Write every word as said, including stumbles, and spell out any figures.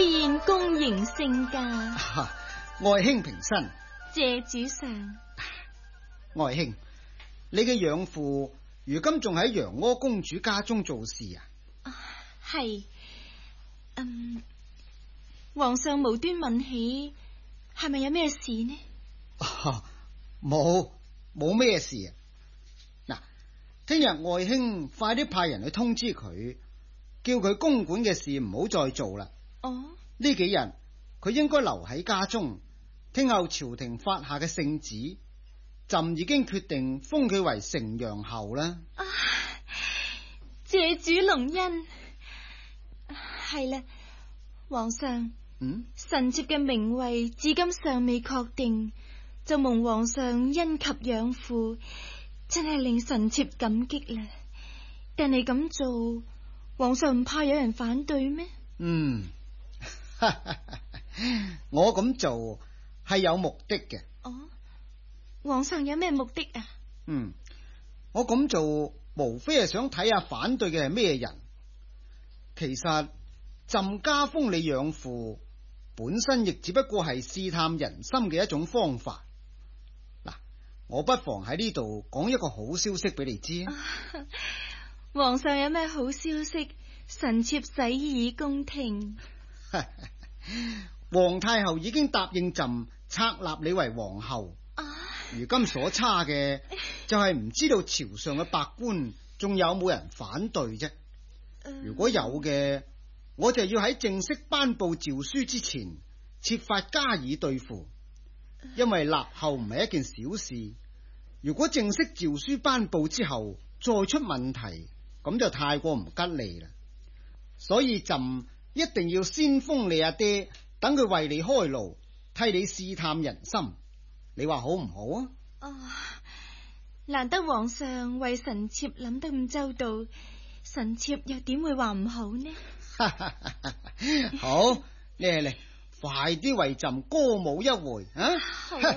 必然恭迎聖駕。 啊，愛卿平身。 謝主上。 愛卿，你嘅養父如今仲喺楊柯公主家中做事啊？ 係，嗯，皇上無端問起，係咪有咩事呢？ 冇，冇咩事啊。嗱，聽日愛卿快啲派人去通知佢，叫佢公館嘅事唔好再做啦。 哦， 呢幾日佢應該留喺家中，聽候朝廷發下嘅聖旨，朕已經決定封佢為成陽侯啦。 啊，謝主隆恩。係啦，皇上， 嗯， 臣妾嘅名位至今尚未確定，就蒙皇上恩及養父，真係令臣妾感激啦。但係咁做，皇上唔怕有人反對咩？ 嗯，我咁做係有目的嘅。 哦，皇上有咩目的啊？ 嗯，我咁做無非係想睇下反對嘅係咩人。其實朕加封你養父本身亦只不過係試探人心嘅一種方法。嗱，我不妨喺呢度講一個好消息俾你知啊。 皇上有咩好消息？臣妾洗耳恭聽。 皇太后已經答應朕冊立你為皇后。 啊， 如今所差嘅就係唔知道朝上嘅百官仲有冇人反對啫。如果有嘅，我就要喺正式頒布詔書之前設法加以對付，因為立後唔係一件小事。如果正式詔書頒布之後再出問題，咁就太過唔吉利啦。所以朕一定要先封你阿爹，等佢為你開路，替你試探人心。你話好唔好啊？ 哦，難得皇上為臣妾諗得咁周到，臣妾又點會話唔好呢？ 好，嚟嚟，快啲為朕歌舞一回啊！